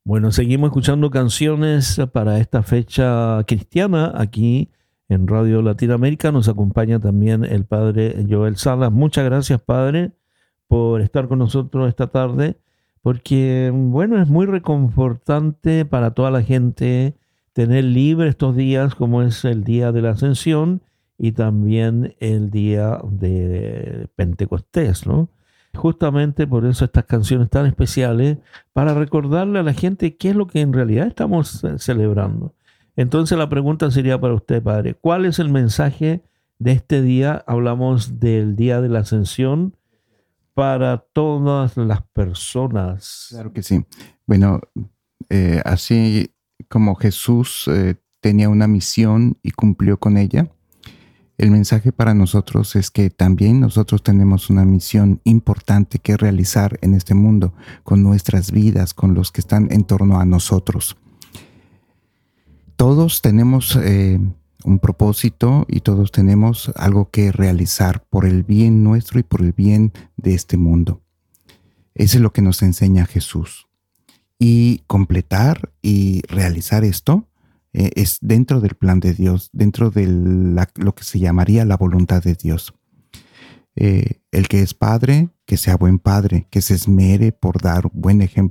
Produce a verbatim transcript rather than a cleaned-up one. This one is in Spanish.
Bueno, seguimos escuchando canciones para esta fecha cristiana aquí en Radio Latinoamérica. Nos acompaña también el padre Joel Salas. Muchas gracias, padre, por estar con nosotros esta tarde, porque, bueno, es muy reconfortante para toda la gente tener libre estos días, como es el día de la Ascensión y también el día de Pentecostés, ¿no? Justamente por eso estas canciones tan especiales, para recordarle a la gente qué es lo que en realidad estamos eh, celebrando. Entonces la pregunta sería para usted, padre, ¿cuál es el mensaje de este día? Hablamos del día de la Ascensión para todas las personas. Claro que sí. Bueno, eh, así como Jesús eh, tenía una misión y cumplió con ella, el mensaje para nosotros es que también nosotros tenemos una misión importante que realizar en este mundo, con nuestras vidas, con los que están en torno a nosotros. Todos tenemos eh, un propósito y todos tenemos algo que realizar por el bien nuestro y por el bien de este mundo. Eso es lo que nos enseña Jesús. Y completar y realizar esto eh, es dentro del plan de Dios, dentro de la, lo que se llamaría la voluntad de Dios. Eh, el que es padre, que sea buen padre, que se esmere por dar buen ejemplo